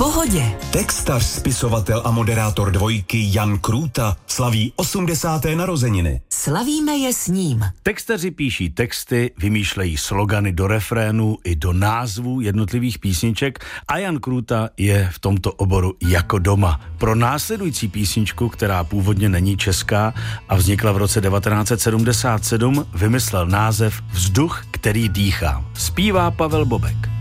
pohodě. Textař, spisovatel a moderátor Dvojky Jan Krůta slaví 80. narozeniny. Slavíme je s ním. Textaři píší texty, vymýšlejí slogany do refrénu i do názvů jednotlivých písniček a Jan Krůta je v tomto oboru jako doma. Pro následující písničku, která původně není česká a vznikla v roce 1977, vymyslel název Vzduch, který dýchám. Zpívá Pavel Bobek.